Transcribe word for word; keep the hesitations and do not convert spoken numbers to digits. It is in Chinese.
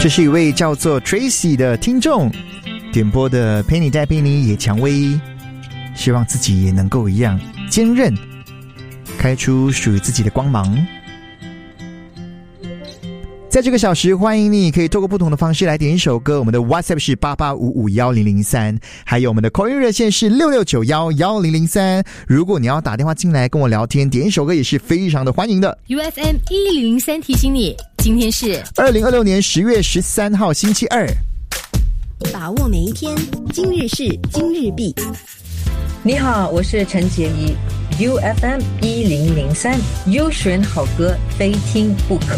这是一位叫做 Tracy 的听众点播的陪你带陪你野蔷薇，希望自己也能够一样坚韧，开出属于自己的光芒。在这个小时，欢迎你可以透过不同的方式来点一首歌。我们的 WhatsApp 是八八五五一零零三，还有我们的 call in 热线是六六九一一零零三。如果你要打电话进来跟我聊天，点一首歌也是非常的欢迎的。 U F M 一零零三提醒你，今天是二零二六年十月十三号星期二。 把握每一天，今日事今日毕。 你好，我是陈洁仪 ，U F M 一零零三，优选好歌，非听不可。